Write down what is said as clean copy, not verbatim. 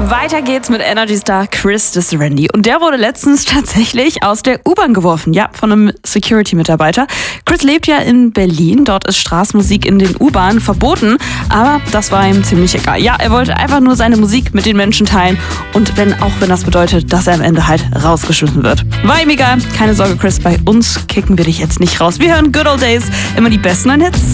Weiter geht's mit Energy Star Chris Randy. Und der wurde letztens tatsächlich aus der U-Bahn geworfen. Ja, von einem Security-Mitarbeiter. Chris lebt ja in Berlin. Dort ist Straßenmusik in den U-Bahnen verboten. Aber das war ihm ziemlich egal. Ja, er wollte einfach nur seine Musik mit den Menschen teilen. Und wenn das bedeutet, dass er am Ende halt rausgeschmissen wird. War ihm egal. Keine Sorge, Chris, bei uns kicken wir dich jetzt nicht raus. Wir hören Good Old Days. Immer die besten Hits.